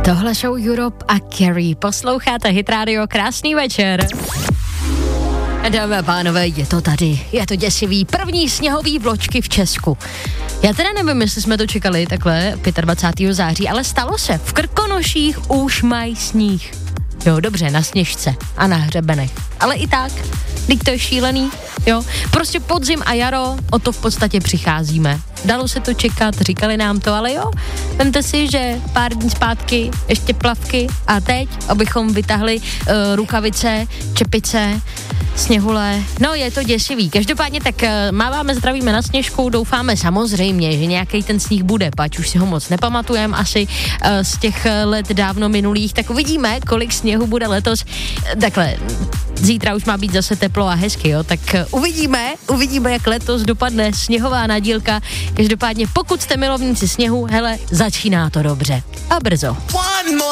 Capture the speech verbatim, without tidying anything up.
Tohle jsou Europe a Carrie. Posloucháte Hit Radio, krásný večer. Dámy a pánové, je to tady. Je to děsivý. První sněhový vločky v Česku. Já teda nevím, jestli jsme to čekali takhle dvacátého pátého září, ale stalo se. V Krkonoších už mají sníh. Jo, dobře, na Sněžce a na hřebenech. Ale i tak, teď to je šílený, jo. Prostě podzim a jaro, o to v podstatě přicházíme. Dalo se to čekat, říkali nám to, ale jo, vemte si, že pár dní zpátky ještě plavky a teď, abychom vytahli uh, rukavice, čepice, sněhule, no je to děsivý. Každopádně tak uh, máváme, zdravíme na Sněžku, doufáme samozřejmě, že nějaký ten sníh bude, pač už si ho moc nepamatujeme asi uh, z těch let dávno minulých, tak uvidíme, kolik sněhu bude letos. Takhle, zítra už má být zase teplo a hezky, jo, tak uh, uvidíme, uvidíme, jak letos dopadne sněhová nadílka. Každopádně, pokud jste milovníci sněhu, hele, začíná to dobře. A brzo.